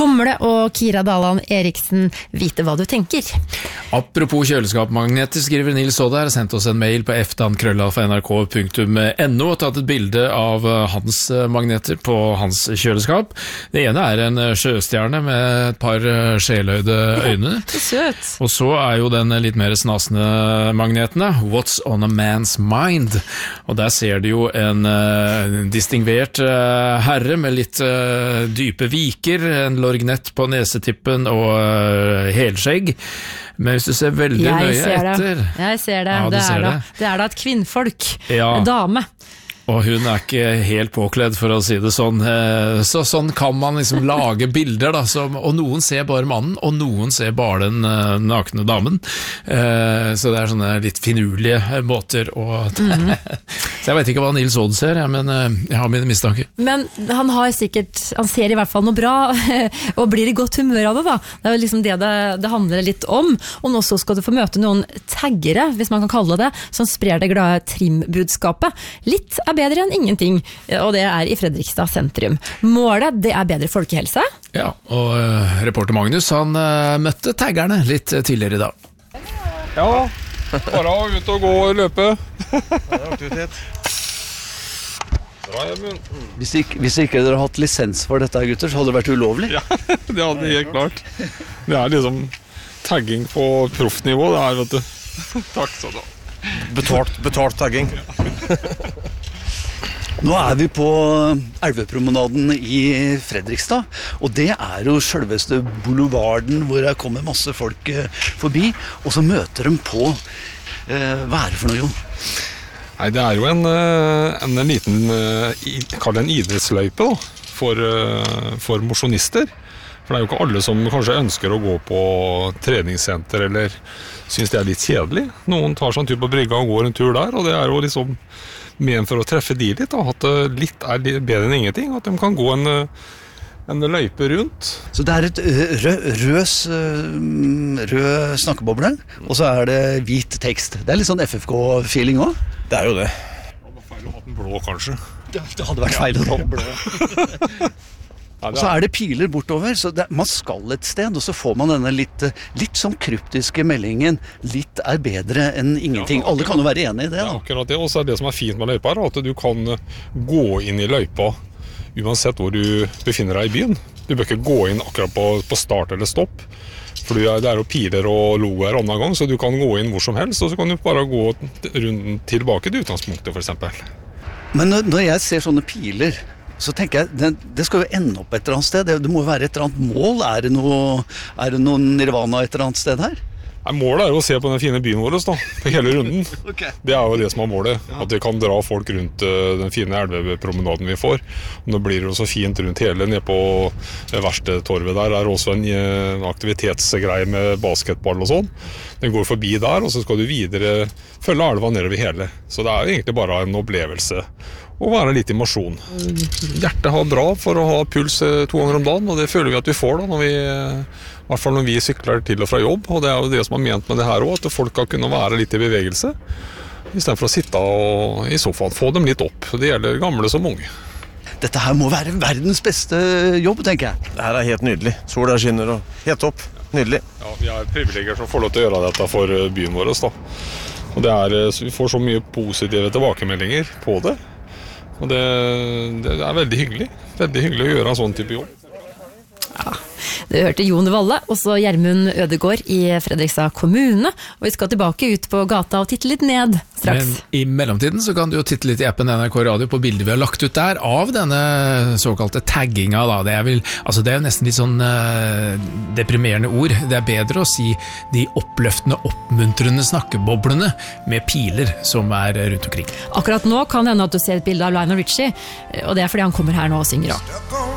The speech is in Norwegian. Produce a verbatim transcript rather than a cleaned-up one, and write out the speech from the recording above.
Komle og Kira Dalan Eriksen, vite hva du tenker. Apropos kjøleskapmagneter, skriver Nils Odde her, sendt oss en mail på f dan krøllalfa n r k punktum n o og tatt et bilde av hans magneter på hans kjøleskap. Det ene er en sjøstjerne med et par sjeløyde øyne. Så søt. Og så er jo den litt mer snasende magneten, What's on a man's mind? Og der ser du jo en uh, distingvert uh, herre med litt uh, dype viker, en lorgnett på nesetippen og uh, helskjegg. Men hvis du ser veldig jeg nøye ser etter... Jeg ser det. Ja, det, ser er det. Da, det er da et kvinnfolk, Ja. en dame. Og hun er ikke helt påkledd, for å si det sånn. Så sånn kan man liksom lage bilder, da. Så, og noen ser bare mannen, og noen ser bare den uh, nakne damen. Uh, så det er sånne litt finurlige måter å... Mm-hmm. Så jeg vet ikke hva Nils Odde ser, ja, men uh, jeg har mine mistanker. Men han har sikkert, han ser i hvert fall noe bra, og blir i godt humør av det da. Det er jo liksom det, det det handler litt om. Og nå så skal du få møte noen taggere, hvis man kan kalle det, som sprer det glade trimbudskapet. Litt er bedre enn ingenting, og det er i Fredrikstad sentrum. Målet, det er bedre folkehelse. Ja, og uh, reporter Magnus, han uh, møtte taggerne litt uh, tidligere i dag. Ja, bare ut og gå og løpe. Det er aktivitet. Bra, Edmund. Hvis ikke, hvis ikke dere har hatt lisens for dette, gutter, så hadde det vært ulovlig. Ja, det hadde helt klart. Det er liksom tagging på proffnivå, det er, vet du. Takk så da. Betalt, betalt tagging. Nå er vi på Elvepromenaden i Fredrikstad, og det er jo selveste boulevarden hvor det kommer masse folk forbi, og så møter de på, eh, hva er det for noe, Jon? Nei, det er jo en, en, en liten, kall det en idrettsløype da, for, for mosjonister. For det er jo ikke alle som kanskje ønsker å gå på treningssenter eller synes det er litt kjedelig. Noen tar seg en tur på brygga og går en tur der, og det er jo liksom men for å treffe de litt, da, at litt er bedre enn ingenting, at de kan gå en, en løype rundt. Så det er et rød, rød, rød snakkeboble, og så er det hvit tekst. Det er litt sånn F F K-feeling også. Det er jo det. Det var feil å ha den blå, kanskje. Det, det hadde vært feil å ha den blå. Og så er det piler bortover, så det, man skal et sted, og så får man denne litt, litt sånn kryptiske meldingen, litt er bedre enn ingenting. Ja, alle kan jo være enige i det, da. Ja, akkurat det, og så er det som er fint med løypa her, at du kan gå inn i løypa uansett hvor du befinner deg i byen. Du bør ikke gå inn akkurat på, på start eller stopp, for det er jo piler og logoer annen gang, så du kan gå inn hvor som helst, og så kan du bare gå rundt tilbake til utgangspunktet, for eksempel. Men når, når jeg ser sånne piler, så tenker jeg, det, det skal jo ende opp et eller annet sted. Det, det må være et eller annet mål. Er det noe, er det noen nirvana et eller annet sted her? Nei, målet er jo å se på den fine byen vår da, på hele runden. Okay. Det er jo det som er målet, at vi kan dra folk rundt uh, den fine elvepromenaden vi får. Nå blir det jo så fint rundt hele, nede på det verste torvet der. Det er også en uh, aktivitetsgreie med basketball og sånn. Den går forbi der, og så skal du videre følge elva nedover hele. Så det er jo egentlig bare en opplevelse å være litt i mosjon. Hjertet har bra for å ha puls to ganger om dagen, og det føler vi at vi får da, når vi, i hvert fall når vi sykler til og fra jobb, og det er jo det som er ment med det her også, at folk skal kunne være litt i bevegelse, i stedet for å sitte og, i sofaen, få dem litt opp. Det gjelder gamle som unge. Dette her må være verdens beste jobb, tenker jeg. Det her er helt nydelig. Sola skinner og helt topp. Nydelig. Ja, vi er privilegier som får lov til å gjøre dette for byen vår da. Og det er, vi får så mye positive tilbakemeldinger på det. Og det, det er veldig hyggelig. Veldig hyggelig å gjøre en sånn type jobb. Ja, det hørte Jon Valle, også Gjermund Ødegård i Fredrikstad kommune. Og vi skal tilbake ut på gata og titte litt ned straks. Men i mellomtiden så kan du jo titte litt i appen N R K Radio på bilder vi har lagt ut der av denne såkalte tagginga da. Det er, vel, altså det er jo nesten litt sånn uh, deprimerende ord. Det er bedre å si de oppløftende, oppmuntrende snakkeboblene med piler som er rundt omkring. Akkurat nå kan det hende at du ser et bilde av Lionel Richie, og det er fordi han kommer her nå og synger også.